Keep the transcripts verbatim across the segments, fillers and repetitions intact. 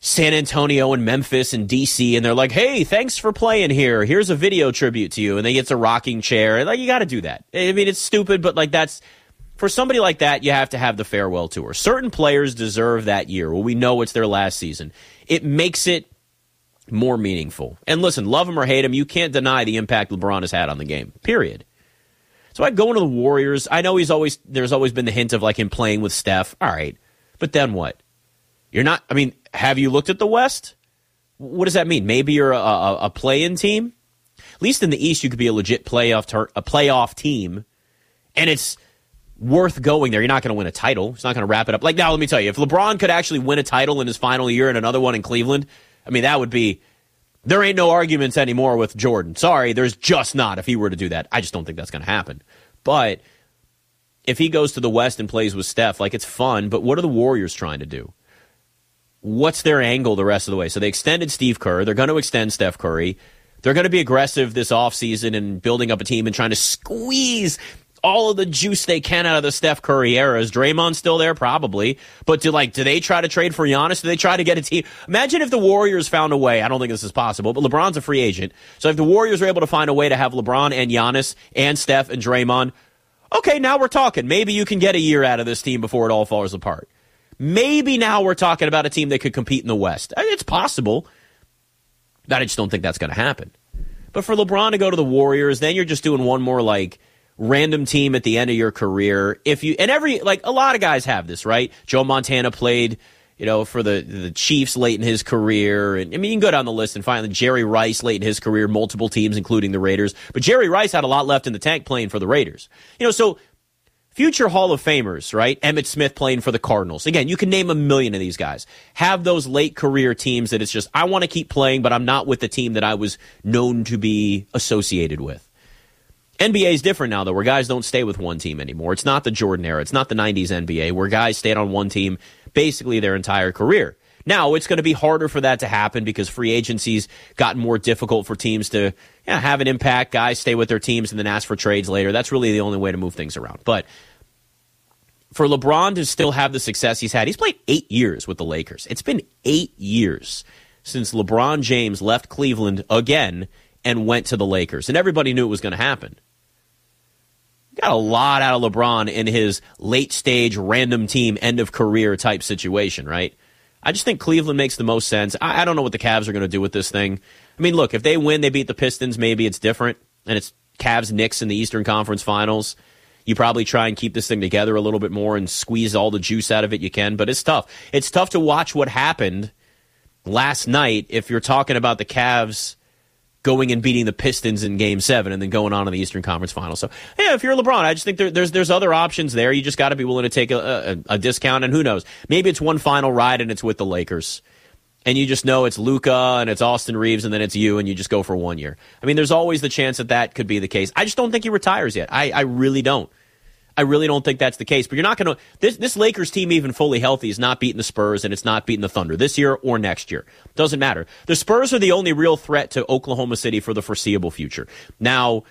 San Antonio and Memphis and D C, and they're like, hey, thanks for playing here. Here's a video tribute to you. And they get a rocking chair. Like, you got to do that. I mean, it's stupid, but like that's for somebody like that, you have to have the farewell tour. Certain players deserve that year. Well, we know it's their last season. It makes it more meaningful. And listen, love him or hate him, you can't deny the impact LeBron has had on the game, period. So I go into the Warriors. I know he's always there's always been the hint of like him playing with Steph. All right, but then what? You're not, I mean, have you looked at the West? What does that mean? Maybe you're a, a, a play-in team? At least in the East, you could be a legit playoff ter- a playoff team, and it's worth going there. You're not going to win a title. It's not going to wrap it up. Like, now, let me tell you, if LeBron could actually win a title in his final year and another one in Cleveland, I mean, that would be, there ain't no arguments anymore with Jordan. Sorry, there's just not if he were to do that. I just don't think that's going to happen. But if he goes to the West and plays with Steph, like, it's fun, but what are the Warriors trying to do? What's their angle the rest of the way? So they extended Steve Kerr. They're going to extend Steph Curry. They're going to be aggressive this offseason and building up a team and trying to squeeze all of the juice they can out of the Steph Curry era. Is Draymond still there? Probably. But do like do they try to trade for Giannis? Do they try to get a team? Imagine if the Warriors found a way. I don't think this is possible, but LeBron's a free agent. So if the Warriors are able to find a way to have LeBron and Giannis and Steph and Draymond, okay, now we're talking. Maybe you can get a year out of this team before it all falls apart. Maybe now we're talking about a team that could compete in the West. It's possible. I just don't think that's going to happen. But for LeBron to go to the Warriors, then you're just doing one more like random team at the end of your career. If you and every like a lot of guys have this, right? Joe Montana played, you know, for the the Chiefs late in his career, and I mean you can go down the list and find Jerry Rice late in his career, multiple teams including the Raiders. But Jerry Rice had a lot left in the tank playing for the Raiders. You know, so future Hall of Famers, right? Emmitt Smith playing for the Cardinals. Again, you can name a million of these guys. Have those late career teams that it's just, I want to keep playing, but I'm not with the team that I was known to be associated with. N B A is different now, though, where guys don't stay with one team anymore. It's not the Jordan era. It's not the nineties N B A, where guys stayed on one team basically their entire career. Now, it's going to be harder for that to happen because free agency's gotten more difficult for teams to yeah, have an impact. Guys stay with their teams and then ask for trades later. That's really the only way to move things around. But for LeBron to still have the success he's had, he's played eight years with the Lakers. It's been eight years since LeBron James left Cleveland again and went to the Lakers. And everybody knew it was going to happen. Got a lot out of LeBron in his late stage, random team, end of career type situation, right? I just think Cleveland makes the most sense. I, I don't know what the Cavs are going to do with this thing. I mean, look, if they win, they beat the Pistons, maybe it's different, and it's Cavs-Knicks in the Eastern Conference Finals. You probably try and keep this thing together a little bit more and squeeze all the juice out of it you can, but it's tough. It's tough to watch what happened last night if you're talking about the Cavs going and beating the Pistons in Game seven and then going on in the Eastern Conference Finals. So, yeah, if you're LeBron, I just think there, there's there's other options there. You just got to be willing to take a, a, a discount, and who knows? Maybe it's one final ride and it's with the Lakers. And you just know it's Luka and it's Austin Reeves and then it's you and you just go for one year. I mean, there's always the chance that that could be the case. I just don't think he retires yet. I, I really don't. I really don't think that's the case. But you're not going to this this Lakers team, even fully healthy, is not beating the Spurs and it's not beating the Thunder this year or next year. Doesn't matter. The Spurs are the only real threat to Oklahoma City for the foreseeable future. Now,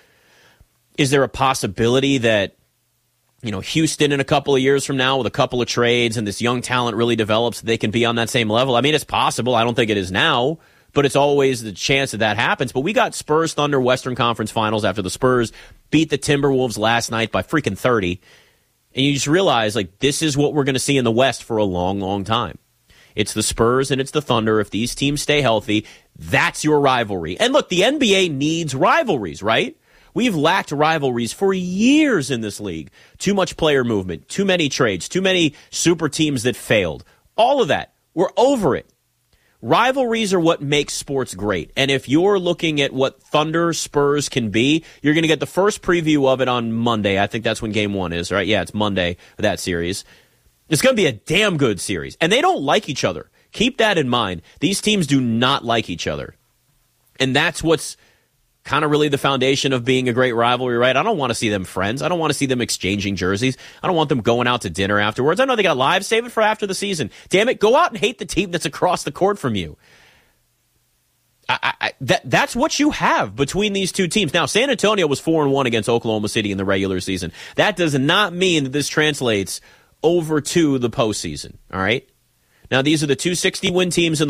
is there a possibility that, you know, Houston in a couple of years from now with a couple of trades and this young talent really develops, they can be on that same level? I mean, it's possible. I don't think it is now, but it's always the chance that that happens. But we got Spurs Thunder Western Conference Finals after the Spurs beat the Timberwolves last night by freaking thirty. And you just realize, like, this is what we're going to see in the West for a long, long time. It's the Spurs and it's the Thunder. If these teams stay healthy, that's your rivalry. And look, the N B A needs rivalries, right? We've lacked rivalries for years in this league. Too much player movement, too many trades, too many super teams that failed. All of that. We're over it. Rivalries are what makes sports great. And if you're looking at what Thunder Spurs can be, you're going to get the first preview of it on Monday. I think that's when game one is, right? Yeah, it's Monday of that series. It's going to be a damn good series. And they don't like each other. Keep that in mind. These teams do not like each other. And that's what's kind of really the foundation of being a great rivalry, right? I don't want to see them friends. I don't want to see them exchanging jerseys. I don't want them going out to dinner afterwards. I know they got live. Save it for after the season. Damn it, go out and hate the team that's across the court from you. I, I, that that's what you have between these two teams. Now, San Antonio was four and one against Oklahoma City in the regular season. That does not mean that this translates over to the postseason, all right? Now, these are the two sixty-win teams in the